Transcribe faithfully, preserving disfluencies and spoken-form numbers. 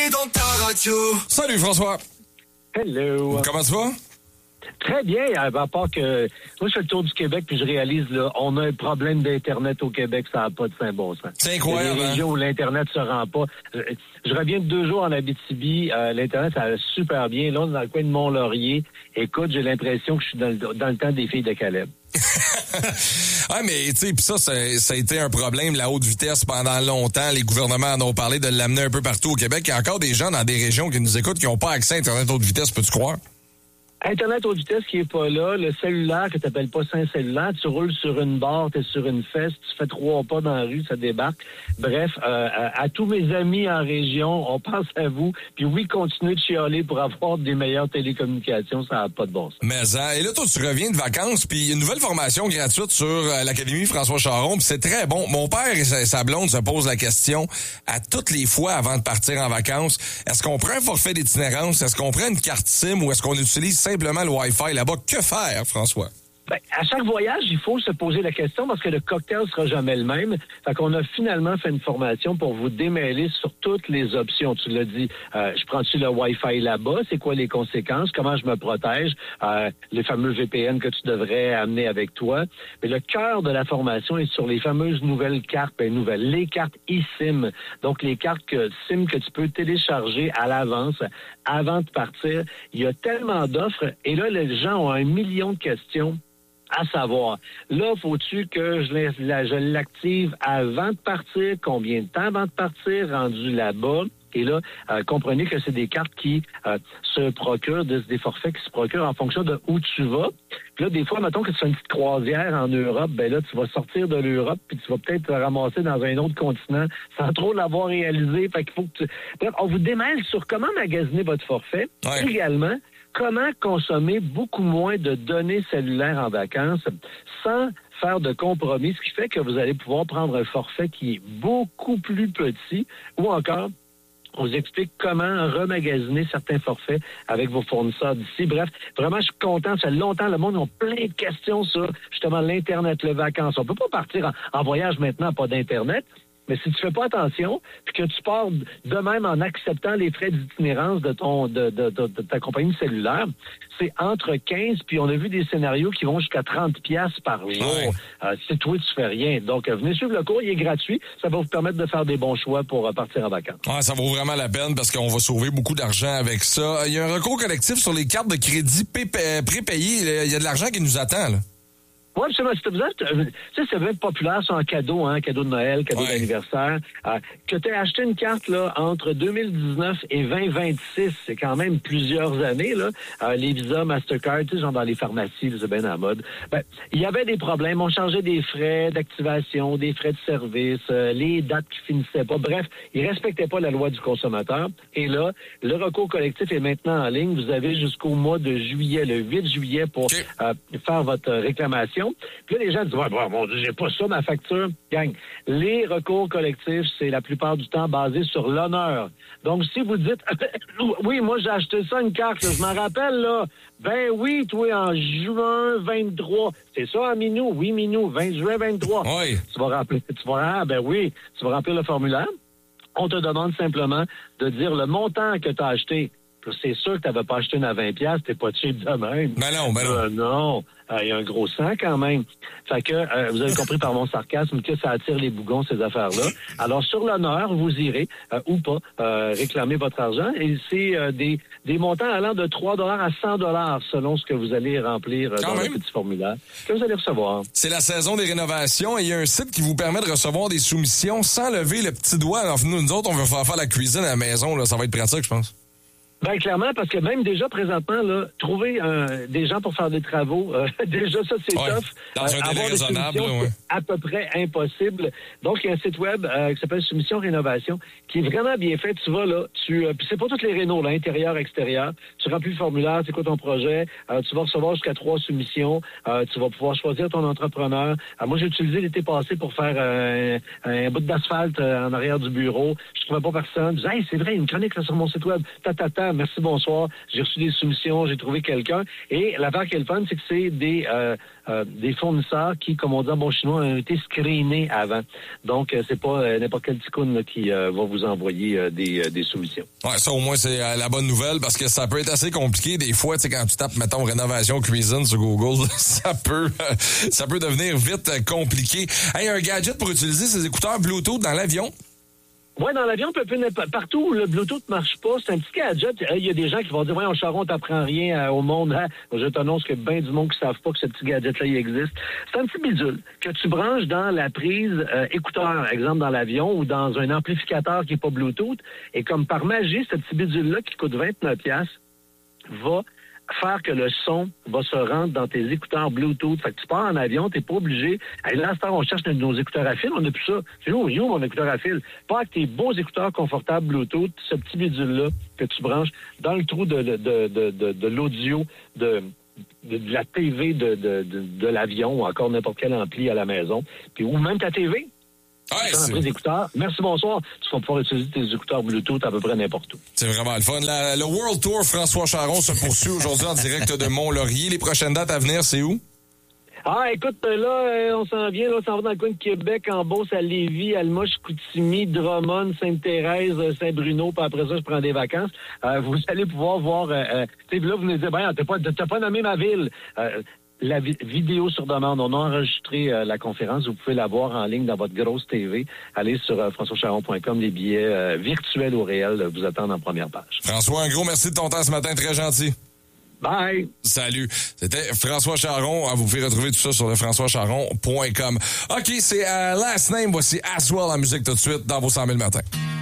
Embarqué dans ta radio. Salut François. Hello. Comment tu vas? Très bien, à part que moi je fais le tour du Québec puis je réalise là, on a un problème d'internet au Québec, ça n'a pas de saint bon sens. C'est incroyable. Il y a des régions hein? où l'internet se rend pas. Je, je reviens de deux jours en Abitibi, euh, l'internet ça va super bien. Là on est dans le coin de Mont-Laurier. Écoute, j'ai l'impression que je suis dans le, dans le temps des filles de Caleb. ah mais tu sais, puis ça, ça, ça a été un problème, la haute vitesse pendant longtemps. Les gouvernements en ont parlé de l'amener un peu partout au Québec. Il y a encore des gens dans des régions qui nous écoutent qui n'ont pas accès à Internet haute vitesse, peux-tu croire? Internet haute vitesse qui est pas là, le cellulaire que tu n'appelles pas un cellulaire, tu roules sur une barre, tu es sur une fesse, tu fais trois pas dans la rue, ça débarque. Bref, euh, à, à tous mes amis en région, on pense à vous. Puis oui, continuez de chialer pour avoir des meilleures télécommunications, ça n'a pas de bon sens. Mais hein, et là, toi, tu reviens de vacances, puis une nouvelle formation gratuite sur euh, l'Académie François Charon, puis c'est très bon. Mon père et sa, sa blonde se posent la question à toutes les fois avant de partir en vacances. Est-ce qu'on prend un forfait d'itinérance? Est-ce qu'on prend une carte SIM ou est-ce qu'on utilise simplement le Wi-Fi là-bas? Que faire, François? Ben, à chaque voyage, il faut se poser la question parce que le cocktail sera jamais le même. Fait qu'on a finalement fait une formation pour vous démêler sur toutes les options. Tu l'as dit, euh, je prends-tu le Wi-Fi là-bas? C'est quoi les conséquences? Comment je me protège? Euh, les fameux V P N que tu devrais amener avec toi. Mais le cœur de la formation est sur les fameuses nouvelles cartes, ben nouvelles, les cartes eSIM. Donc, les cartes que, SIM que tu peux télécharger à l'avance avant de partir. Il y a tellement d'offres et là, les gens ont un million de questions. À savoir, là, faut-tu que je, la, je l'active avant de partir? Combien de temps avant de partir? Rendu là-bas? Et là, euh, comprenez que c'est des cartes qui euh, se procurent, des, des forfaits qui se procurent en fonction de où tu vas. Puis là, des fois, mettons que tu fais une petite croisière en Europe, ben là, tu vas sortir de l'Europe puis tu vas peut-être te ramasser dans un autre continent sans trop l'avoir réalisé. Fait qu'il faut que tu... Bref, on vous démêle sur comment magasiner votre forfait. Ouais. Également, comment consommer beaucoup moins de données cellulaires en vacances sans faire de compromis, ce qui fait que vous allez pouvoir prendre un forfait qui est beaucoup plus petit ou encore on vous explique comment remagasiner certains forfaits avec vos fournisseurs d'ici. Bref, vraiment, je suis content. Ça fait longtemps, le monde a plein de questions sur, justement, l'Internet, les vacances. On peut pas partir en, en voyage maintenant, pas d'Internet. Mais si tu fais pas attention, puis que tu pars de même en acceptant les frais d'itinérance de ton de, de, de, de ta compagnie cellulaire, c'est entre quinze, puis on a vu des scénarios qui vont jusqu'à trente piastres par jour. Ouais. Euh, c'est toi, tu fais rien. Donc, euh, venez suivre le cours, il est gratuit. Ça va vous permettre de faire des bons choix pour euh, partir en vacances. Ouais, ça vaut vraiment la peine parce qu'on va sauver beaucoup d'argent avec ça. Il y a un recours collectif sur les cartes de crédit prépayées. Il y a de l'argent qui nous attend, là. Oui, absolument. C'est vous êtes, tu sais, c'est vraiment populaire, c'est un cadeau, hein, cadeau de Noël, cadeau ouais. d'anniversaire. Euh, que tu aies acheté une carte là entre deux mille dix-neuf et vingt vingt-six, c'est quand même plusieurs années là. Euh, les Visa, Mastercard, tu sais, genre dans les pharmacies, là, c'est bien à la mode. Ben, il y avait des problèmes. On changeait des frais d'activation, des frais de service, euh, les dates qui finissaient pas. Bref, ils respectaient pas la loi du consommateur. Et là, le recours collectif est maintenant en ligne. Vous avez jusqu'au mois de juillet, le huit juillet, pour okay. euh, faire votre réclamation. Puis là, les gens disent, ouais, bon, mon Dieu, j'ai pas ça, ma facture. Gang, les recours collectifs, c'est la plupart du temps basé sur l'honneur. Donc, si vous dites, oui, moi, j'ai acheté ça, une carte, là, je m'en rappelle, là. Ben oui, toi, en juin vingt-trois. C'est ça, hein, Minou? Oui, Minou, vingt juin vingt-trois. Oui. Tu vas remplir, tu vas, ah, ben oui, tu vas remplir le formulaire. On te demande simplement de dire le montant que tu as acheté. C'est sûr que tu n'avais pas acheté une à vingt piastres, t'es pas cheap de même. Ben non, ben non. Euh, non, il euh, y a un gros sang quand même. Fait que, euh, vous avez compris par mon sarcasme que ça attire les bougons, ces affaires-là. Alors, sur l'honneur, vous irez, euh, ou pas, euh, réclamer votre argent. Et c'est euh, des, des montants allant de trois dollars à cent dollars selon ce que vous allez remplir euh, dans même. le petit formulaire que vous allez recevoir. C'est la saison des rénovations et il y a un site qui vous permet de recevoir des soumissions sans lever le petit doigt. Alors, nous, nous autres, on veut faire faire la cuisine à la maison. Là, ça va être pratique, je pense. Ben clairement, parce que même déjà présentement, là, trouver euh, des gens pour faire des travaux, euh, déjà ça c'est ouais, tough. Dans un euh, délai avoir raisonnable, des là, ouais. c'est à peu près impossible. Donc il y a un site web euh, qui s'appelle Soumission Rénovation, qui est vraiment bien fait. Tu vas là, tu, euh, puis c'est pas toutes les rénaux, là, intérieur, extérieur. Tu remplis le formulaire, c'est quoi ton projet, euh, tu vas recevoir jusqu'à trois soumissions. Euh, tu vas pouvoir choisir ton entrepreneur. Euh, moi j'ai utilisé l'été passé pour faire euh, un, un bout d'asphalte euh, en arrière du bureau. Je trouvais pas personne. Je disais, hey, c'est vrai, une chronique là, sur mon site web. Tatata. merci, bonsoir. J'ai reçu des soumissions, j'ai trouvé quelqu'un. Et l'affaire qui est le fun, c'est que c'est des, euh, euh, des fournisseurs qui, comme on dit en bon chinois, ont été screenés avant. Donc, euh, c'est pas euh, n'importe quel ticoun là, qui euh, va vous envoyer euh, des, euh, des soumissions. Ouais, ça au moins, c'est euh, la bonne nouvelle parce que ça peut être assez compliqué des fois. Tu sais, quand tu tapes, mettons, rénovation cuisine sur Google, ça peut, euh, ça peut devenir vite euh, compliqué. Hey, un gadget pour utiliser ces écouteurs Bluetooth dans l'avion? Oui, dans l'avion, peu, peu, partout où le Bluetooth ne marche pas, c'est un petit gadget. Il y a des gens qui vont dire, ouais, en Charon, t'apprends rien euh, au monde. Hein? Je t'annonce qu'il y a bien du monde qui ne savent pas que ce petit gadget-là, il existe. C'est un petit bidule que tu branches dans la prise euh, écouteur, exemple dans l'avion, ou dans un amplificateur qui n'est pas Bluetooth. Et comme par magie, ce petit bidule-là qui coûte vingt-neuf dollars va faire que le son va se rendre dans tes écouteurs Bluetooth. Fait que tu pars en avion, t'es pas obligé. Hey, là, à cette heure, on cherche nos écouteurs à fil, on n'a plus ça. C'est où, où mon écouteur à fil? Pas avec tes beaux écouteurs confortables Bluetooth, ce petit bidule-là que tu branches dans le trou de, de, de, de, de, de l'audio, de, de, de la T V de, de, de, de l'avion, ou encore n'importe quel ampli à la maison, puis ou même ta T V. Ouais, tu prise d'écouteurs. Merci, bonsoir. Tu vas pouvoir utiliser tes écouteurs Bluetooth à peu près n'importe où. C'est vraiment le fun. La, le World Tour François Charon se poursuit aujourd'hui en direct de Mont-Laurier. Les prochaines dates à venir, c'est où? Ah, écoute, là, on s'en vient, là, on s'en va dans le coin de Québec, en Beauce, à Lévis, Alma, Chicoutimi, Drummond, Sainte-Thérèse, Saint-Bruno, puis après ça, je prends des vacances. Euh, vous allez pouvoir voir, euh, tu sais, là, vous nous dites, ben, t'as pas, t'as pas nommé ma ville. Euh, La vi- vidéo sur demande, on a enregistré euh, la conférence. Vous pouvez la voir en ligne dans votre grosse T V. Allez sur euh, françois charon point com. Les billets euh, virtuels ou réels euh, vous attendent en première page. François, un gros merci de ton temps ce matin. Très gentil. Bye! Salut. C'était François Charon. Vous pouvez retrouver tout ça sur le françois charon point com. OK, c'est euh, Last Name. Voici As Well en musique tout de suite dans vos cent mille matins.